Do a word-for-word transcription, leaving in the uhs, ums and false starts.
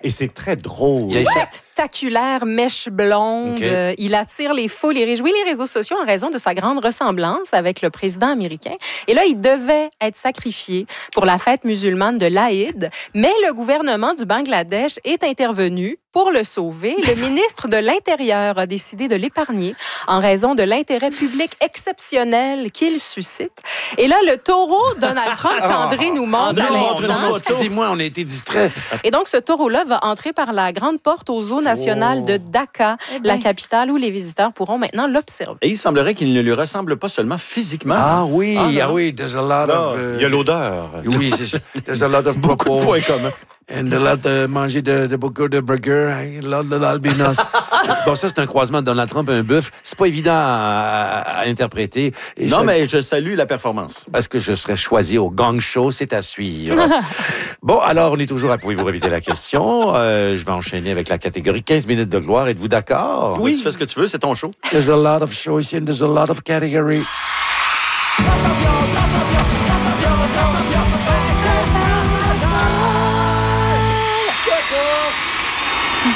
Et c'est très drôle. Spectaculaire, mèche blonde. Okay. Euh, il attire les foules et réjouit les réseaux sociaux en raison de sa grande ressemblance avec le président américain. Et là, il devait être sacrifié pour la fête musulmane de l'Aïd, mais le gouvernement du Bangladesh est intervenu pour le sauver. Le ministre de l'Intérieur a décidé de l'épargner en raison de l'intérêt public exceptionnel qu'il suscite. Et là, le taureau Donald Trump qu'André nous montre à l'instant. Excusez-moi, on a été distraits. Et donc, ce taureau-là va entrer par la grande porte au zoo national de Dhaka, eh la capitale où les visiteurs pourront maintenant l'observer. Et il semblerait qu'il ne lui ressemble pas seulement physiquement. Ah oui, ah, ah oui, there's a lot non, of... Uh, il y a l'odeur. Oui, c'est ça. There's a lot of beaucoup de points communs. And a lot de manger de, de beaucoup de burgers, a lot de l'albinos. Bon, ça, c'est un croisement de Donald Trump et un bœuf. C'est pas évident à, à interpréter. Et non, je, mais je salue la performance. Parce que je serai choisi au Gang Show, c'est à suivre. Bon, alors, on est toujours à... Pouvez-vous répéter la question? Euh, je vais enchaîner avec la catégorie quinze minutes de gloire. Êtes-vous d'accord? Oui, tu fais ce que tu veux, c'est ton show. There's a lot of choice and there's a lot of category.